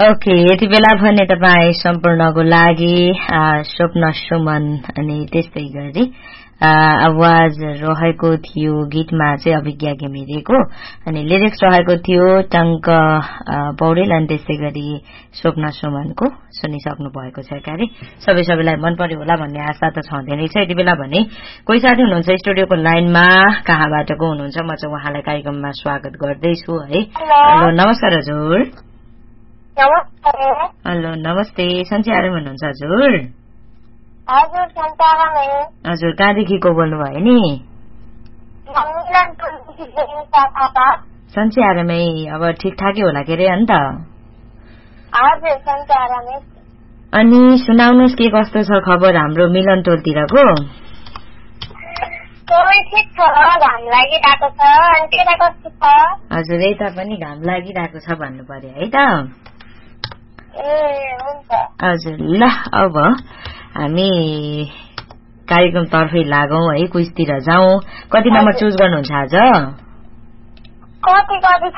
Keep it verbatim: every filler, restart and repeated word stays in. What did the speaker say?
Okay यति बेला भने तपाईँ सम्पूर्णको लागि स्वप्न सुमन अनि त्यस्तै गरी आवाज रहेको थियो। गीतमा चाहिँ अभिज्ञा घिमिरेको अनि लिरिक्स रहेको थियो टंक पौडेल अनि त्यसै गरी स्वप्न सुमनको। सुनिसक्नु भएको छ कार्य सबै सबैलाई मन पर्यो होला भन्ने आशा त छँदै नै छ। यति बेला भने कोही साथी हुनुहुन्छ स्टुडियोको लाइनमा, कहाँबाट को हुनुहुन्छ? म चाहिँ उहाँलाई कार्यक्रममा स्वागत गर्दैछु है। हेलो नमस्कार हजुर। हेलो नमस्ते, सन्चै आराम हुनुहुन्छ हजुर? हजुर सन्चै आरामै। हजुर कहाँदेखि को बोल्नुभयो नि? सन्चै आरामै। अब ठिकठाकै होला के अरे अन्त? हजुर सन्चै आरामै। अनि सुनाउनुहोस् के कस्तो छ खबर हाम्रो मिलन टोलतिरको? ठिक छ, घाम लागिरहेको छ। अनि त्यता कस्तो छ? हजुर यता पनि घाम लागिरहेको छ भन्नु पर्यो है त। हजुर ल अब हामी कार्यक्रम तर्फै लागौं है, क्विजतिर जाउँ। कति नम्बर चुज गर्नुहुन्छ आज? कति कति